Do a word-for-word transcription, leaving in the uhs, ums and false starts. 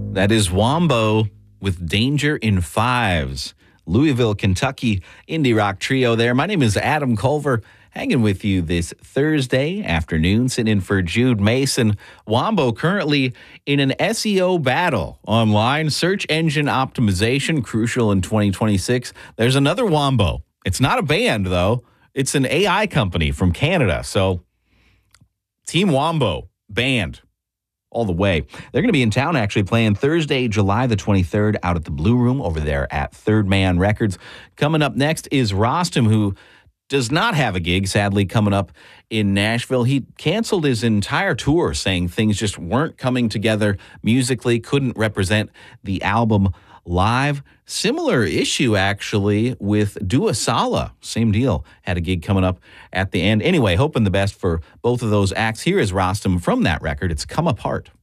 That is Wombo with Danger in Fives. Louisville, Kentucky indie rock trio there. My name is Adam Culver, hanging with you this Thursday afternoon, sitting in for Jude Mason. Wombo currently in an S E O battle online, search engine optimization, crucial in twenty twenty-six. There's another Wombo. It's not a band, though. It's an A I company from Canada. So Team Wombo, band, all the way. They're going to be in town actually playing Thursday, July the twenty-third out at the Blue Room over there at Third Man Records. Coming up next is Rostam, who does not have a gig, sadly, coming up in Nashville. He canceled his entire tour, saying things just weren't coming together musically, couldn't represent the album live. Similar issue, actually, with Dua Sala. Same deal. Had a gig coming up at the end. Anyway, hoping the best for both of those acts. Here is Rostam from that record. It's Come Apart.